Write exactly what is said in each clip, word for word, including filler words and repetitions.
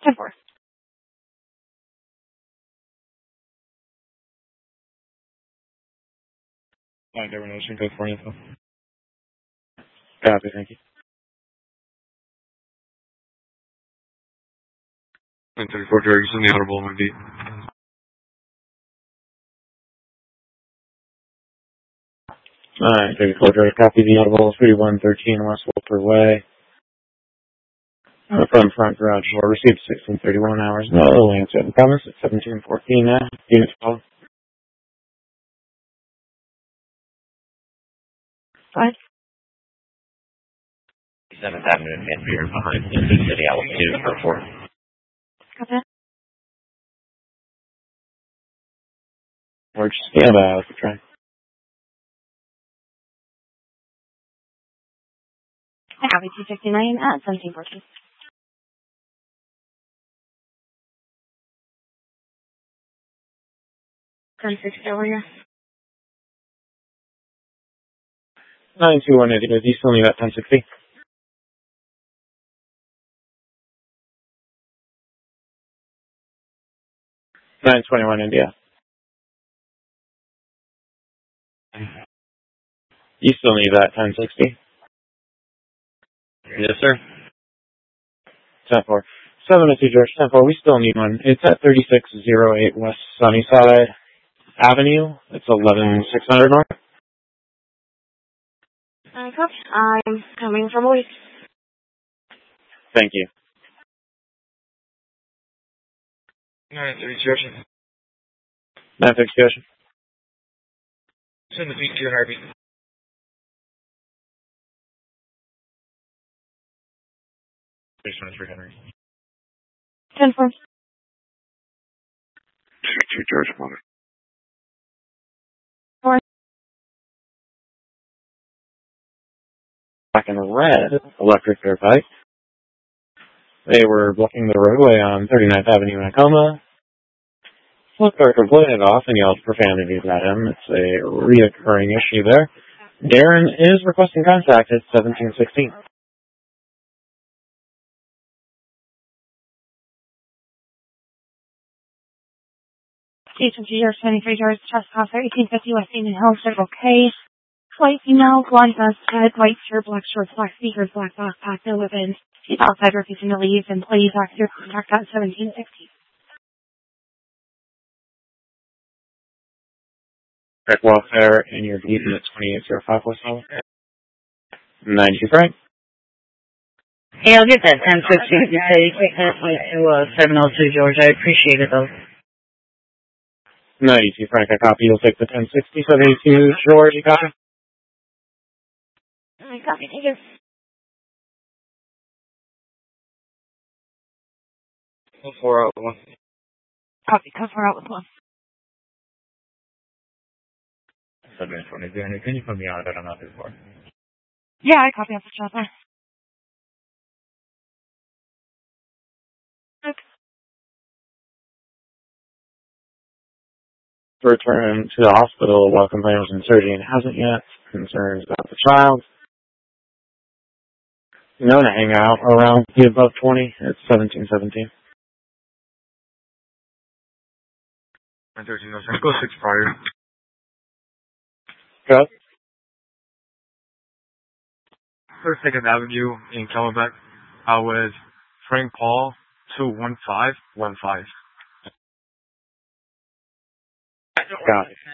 ten four. Fine, Governor Ocean, code four info. Copy, thank you. nine thirty-four, Ferguson, the Honorable M D. nine thirty-four, copy the Audible, thirty-one thirteen West Walter Way. Uh, from front garage door, received sixteen thirty-one hours. No, answer the promise at seventeen fourteen, uh, unit twelve. Five. seventh Avenue and Manfield behind the City Outlet two for four. Copy. We're just stand by, let's try. I copy two sixty-nine at seventeen fourteen. ten sixty over here. nine two one eighty, do you still need that ten sixty? nine twenty-one India. You still need that ten sixty? Yes, sir. ten four. seven oh two George, ten four, we still need one. It's at thirty-six oh eight West Sunnyside Avenue. It's eleven six hundred North. I copy. I'm coming from a week. Thank you. nine thirty, George. nine thirty, George. Send the beat to your heartbeat. six twenty-three, Henry. ten four. two George, mother. four. Black and red electric turnpike. They were blocking the roadway on thirty-ninth Avenue in Tacoma. Look, they're complaining off and yelled profanities at him. It's a reoccurring issue there. Darren is requesting contact at seventeen sixteen. Station G R twenty-three George, Trespasser, eighteen fifty West Indian Hill, Circle K. White female, blonde vest, head, white shirt, black shorts, black sneakers, black backpack, no weapons. She's outside refusing to leave, and please ask your contact at seventeen sixteen. Check welfare in your vehicle at twenty-eight oh five West Hill. ninety-two Frank. Hey, I'll get that ten sixteen. Yeah, you take that to uh, seven oh two George. I appreciate it, though. ninety-two Frank, I copy. You'll take the ten sixty, seventy-two George, you copy? I copy, thank you. four out one. Copy, cover out with one. seven twenty, can you put me on that I'm not before? Yeah, I copy off the shot there. Okay. Return to the hospital while complaint was in surgery and hasn't yet. Concerns about the child. Known to hang out around the above twenty. It's seventeen seventeen. nine thirteen, no, go six prior. Go. thirty-second Avenue in Camelback. I was Frank Paul, two one five one five. Got it.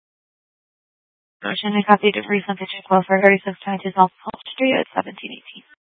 Motion, I copy to resend the check well for thirty-six twenty-two South Pulp Street at seventeen eighteen.